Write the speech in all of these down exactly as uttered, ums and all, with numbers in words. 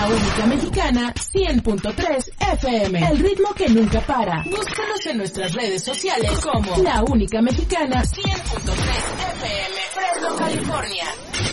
La única mexicana, cien punto tres F M. El ritmo que nunca para. Búscanos en nuestras redes sociales como La única mexicana, cien punto tres F M. Fresno, California.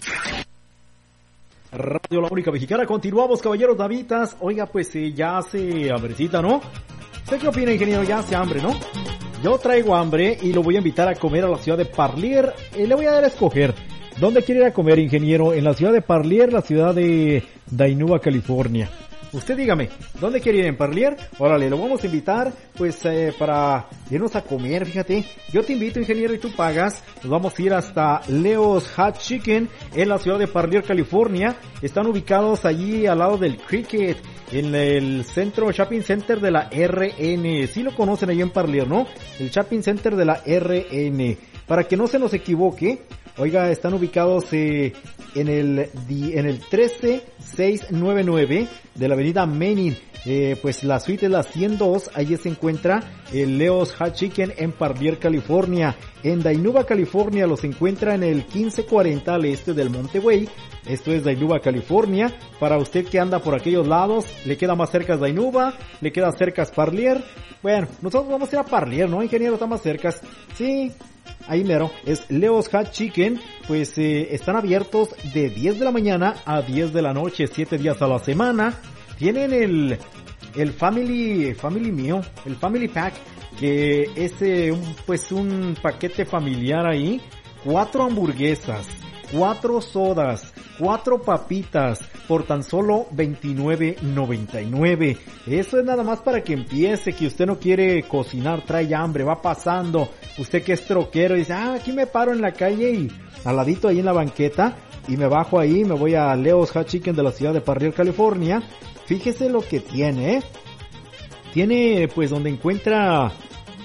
Radio La Única Mexicana, continuamos, caballeros Davitas. Oiga, pues eh, ya hace hambrecita, ¿no? ¿Usted qué opina, ingeniero? Ya hace hambre, ¿no? Yo traigo hambre y lo voy a invitar a comer a la ciudad de Parlier. Eh, le voy a dar a escoger. ¿Dónde quiere ir a comer, ingeniero? ¿En la ciudad de Parlier, la ciudad de Dinuba, California? Usted dígame, ¿dónde quiere ir? ¿En Parlier? Órale, lo vamos a invitar, pues, eh, para irnos a comer, fíjate. Yo te invito, ingeniero, y tú pagas. Nos vamos a ir hasta Leo's Hot Chicken en la ciudad de Parlier, California. Están ubicados allí al lado del Cricket, en el centro, Shopping Center de la R N. Sí lo conocen ahí en Parlier, ¿no? El Shopping Center de la R N. Para que no se nos equivoque, oiga, están ubicados eh, en el en el trece seiscientos noventa y nueve de la avenida Manin. Eh, pues la suite es la ciento dos, allí se encuentra el Leo's Hot Chicken en Parlier, California. En Dinuba, California los encuentra en el quince cuarenta al este del Monte Way. Esto es Dinuba, California. Para usted que anda por aquellos lados, le queda más cerca Dinuba, le queda cerca Parlier. Bueno, nosotros vamos a ir a Parlier, ¿no, ingeniero? Está más cerca. Sí, ahí mero, es Leo's Hot Chicken. Pues eh, están abiertos de diez de la mañana a diez de la noche, siete días a la semana. Tienen el el Family Family Meal, el Family Pack, que es eh, un, pues un paquete familiar ahí. Cuatro hamburguesas, cuatro sodas, cuatro papitas por tan solo veintinueve noventa y nueve. Eso es nada más para que empiece, que usted no quiere cocinar, trae hambre, va pasando. Usted que es troquero dice, ah, aquí me paro en la calle y al ladito ahí en la banqueta y me bajo ahí, me voy a Leo's Hot Chicken de la ciudad de Parlier, California. Fíjese lo que tiene, ¿eh? Tiene, pues, donde encuentra,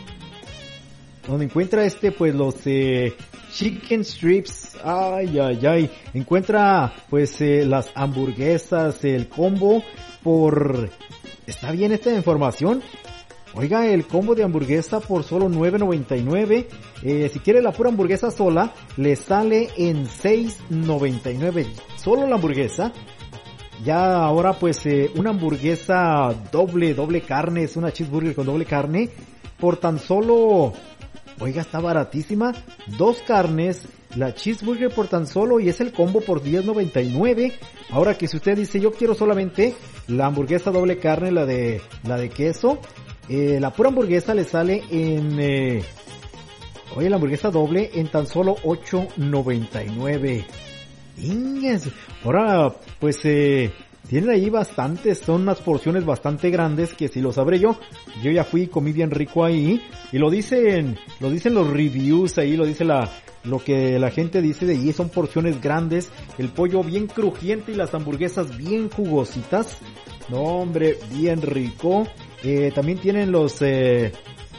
donde encuentra este, pues, los, eh, chicken strips, ay, ay, ay, encuentra, pues, eh, las hamburguesas, el combo por, ¿está bien esta información? Oiga, el combo de hamburguesa por solo nueve noventa y nueve, eh, si quiere la pura hamburguesa sola, le sale en seis noventa y nueve, solo la hamburguesa. Ya ahora pues eh, una hamburguesa doble, doble carne, es una cheeseburger con doble carne, por tan solo, oiga, está baratísima, dos carnes, la cheeseburger por tan solo, y es el combo por diez noventa y nueve. Ahora que si usted dice, yo quiero solamente la hamburguesa doble carne, la de, la de queso, eh, la pura hamburguesa le sale en, eh, oye, la hamburguesa doble en tan solo ocho noventa y nueve. Inges. Ahora, pues, eh, tienen ahí bastantes, son unas porciones bastante grandes que si lo sabré yo, yo ya fui y comí bien rico ahí, y lo dicen, lo dicen los reviews ahí, lo dice la, lo que la gente dice de ahí, son porciones grandes, el pollo bien crujiente y las hamburguesas bien jugositas, no hombre, bien rico. Eh, también tienen los, eh,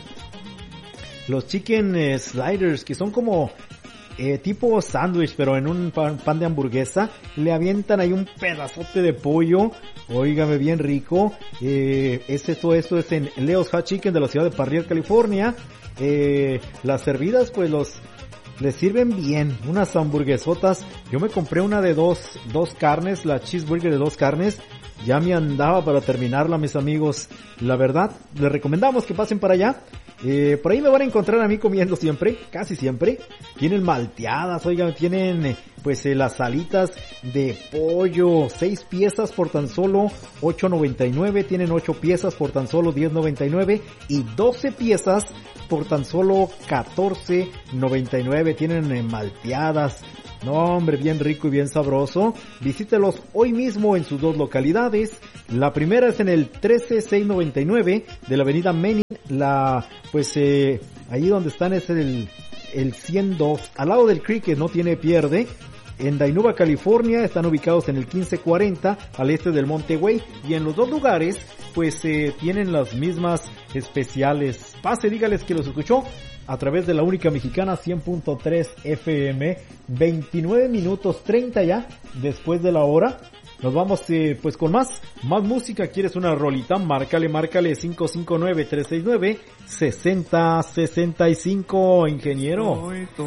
los chicken eh, sliders, que son como, Eh, tipo sándwich, pero en un pan, pan de hamburguesa, le avientan ahí un pedazote de pollo, óigame, bien rico. Eh, es esto, esto es en Leo's Hot Chicken de la ciudad de Parlier, California. Eh, las servidas, pues los, les sirven bien, unas hamburguesotas. Yo me compré una de dos, dos carnes, la cheeseburger de dos carnes. Ya me andaba para terminarla, mis amigos. La verdad, les recomendamos que pasen para allá. Eh, por ahí me van a encontrar a mí comiendo siempre, casi siempre. Tienen malteadas, oigan, tienen eh, pues eh, las alitas de pollo, seis piezas por tan solo ocho noventa y nueve, tienen ocho piezas por tan solo diez noventa y nueve y doce piezas por tan solo catorce noventa y nueve, tienen eh, malteadas. No, hombre, bien rico y bien sabroso. Visítelos hoy mismo en sus dos localidades. La primera es en el trece seiscientos noventa y nueve de la avenida Manin. La, pues, eh, ahí donde están es el, el ciento dos. Al lado del Cricket, no tiene pierde. En Dinuba, California, están ubicados en el quince cuarenta al este del Monte Way. Y en los dos lugares, pues, eh, tienen las mismas especiales. Pase, dígales que los escuchó a través de la única mexicana cien punto tres F M, veintinueve minutos treinta ya, después de la hora. Nos vamos eh, pues con más, más música. ¿Quieres una rolita? Márcale, márcale cinco cinco nueve, tres seis nueve, seis cero seis cinco, ingeniero.